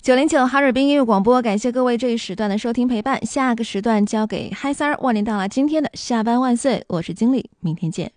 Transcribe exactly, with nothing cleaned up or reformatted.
九零九哈尔滨音乐广播，感谢各位这一时段的收听陪伴。下个时段交给嗨三儿，为您带来今天的下班万岁。我是经理，明天见。